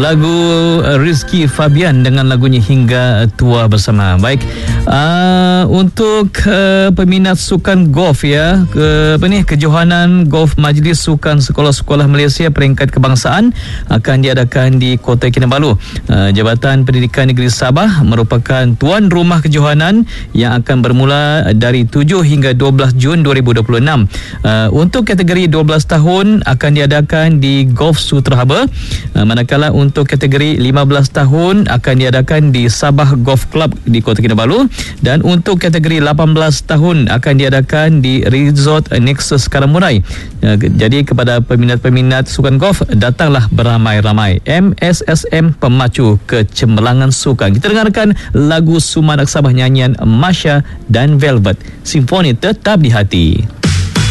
lagu Rizky Fabian dengan lagunya Hingga Tua Bersama. Baik, untuk peminat sukan golf ya, kejohanan golf Majlis Sukan Sekolah-Sekolah Malaysia peringkat kebangsaan akan diadakan di Kota Kinabalu. Jabatan Pendidikan Negeri Sabah merupakan tuan rumah kejohanan yang akan bermula dari 7 hingga 12 Jun 2026. Untuk kategori 12 tahun akan diadakan di Golf Sutra Harbour, manakala untuk kategori 15 tahun akan diadakan di Sabah Golf Club di Kota Kinabalu, dan untuk kategori 18 tahun akan diadakan di Resort Nexus Karamurai. Jadi kepada peminat-peminat sukan golf, datanglah beramai-ramai. MSSM Pemacu Kecemerlangan Sukan. Kita dengarkan lagu Sumanak Sabah nyanyian Masya dan Velvet. Simfoni tetap di hati.